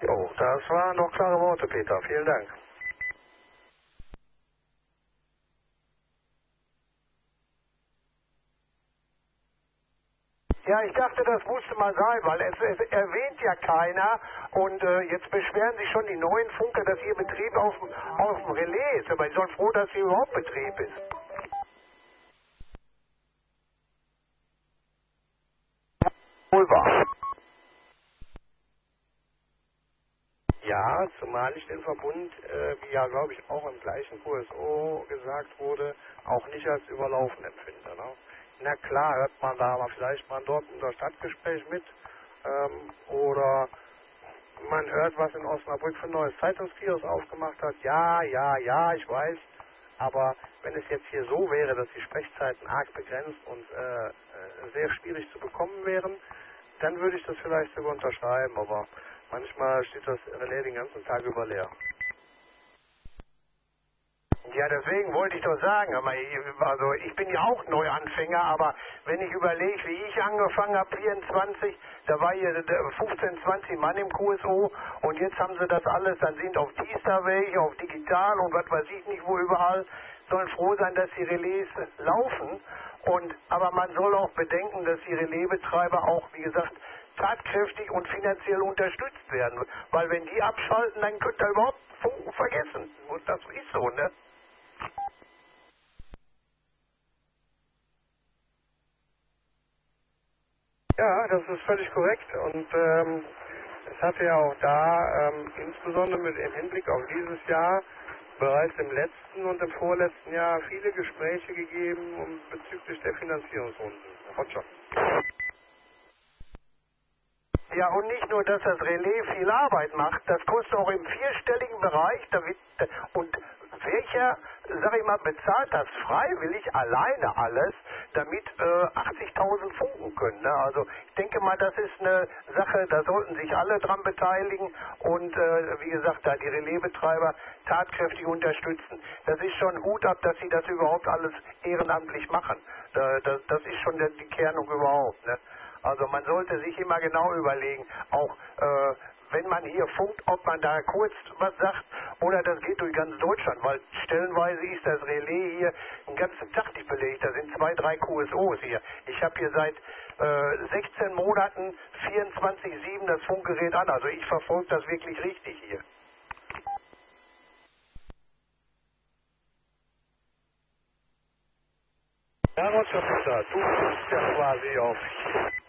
Jo, das waren doch klare Worte, Peter. Vielen Dank. Ja, ich dachte, das musste mal sein, weil es erwähnt ja keiner und jetzt beschweren sich schon die neuen Funker, dass ihr Betrieb auf dem Relais ist, aber ich bin froh, dass hier überhaupt Betrieb ist. Wohl wahr. Ja, zumal ich den Verbund, wie ja glaube ich auch im gleichen QSO gesagt wurde, auch nicht als überlaufen empfinde. Ne? Na klar, hört man da aber vielleicht mal dort unser Stadtgespräch mit oder man hört, was in Osnabrück für ein neues Zeitungskiosk aufgemacht hat. Ja, ja, ja, ich weiß. Aber wenn es jetzt hier so wäre, dass die Sprechzeiten arg begrenzt und sehr schwierig zu bekommen wären, dann würde ich das vielleicht sogar unterschreiben. Aber manchmal steht das Relais den ganzen Tag über leer. Ja, deswegen wollte ich doch sagen, aber also ich bin ja auch Neuanfänger, aber wenn ich überlege, wie ich angefangen habe, 24, da war hier 15, 20 Mann im QSO und jetzt haben sie das alles, dann sind auf Diester welche, auf digital und was weiß ich nicht wo überall, sollen froh sein, dass die Relais laufen aber man soll auch bedenken, dass die Relaisbetreiber auch, wie gesagt, tatkräftig und finanziell unterstützt werden, weil wenn die abschalten, dann könnt ihr überhaupt Funken vergessen und das ist so, ne? Ja, das ist völlig korrekt und es hatte ja auch da, insbesondere mit im Hinblick auf dieses Jahr, bereits im letzten und im vorletzten Jahr viele Gespräche gegeben bezüglich der Finanzierungsrunden. Herr Roger. Ja, und nicht nur, dass das Relais viel Arbeit macht, das kostet auch im vierstelligen Bereich. Und welcher, sag ich mal, bezahlt das freiwillig alleine alles, damit 80.000 funken können? Ne? Also ich denke mal, das ist eine Sache, da sollten sich alle dran beteiligen und wie gesagt, da die Relaisbetreiber tatkräftig unterstützen. Das ist schon Hut ab, dass sie das überhaupt alles ehrenamtlich machen. Das ist schon die Kernung überhaupt. Ne? Also man sollte sich immer genau überlegen, auch wenn man hier funkt, ob man da kurz was sagt oder das geht durch ganz Deutschland, weil stellenweise ist das Relais hier den ganzen Tag nicht belegt. Da sind 2, 3 QSOs hier. Ich habe hier seit 16 Monaten 24/7 das Funkgerät an. Also ich verfolge das wirklich richtig hier. Ja, Roger, du bist ja quasi auf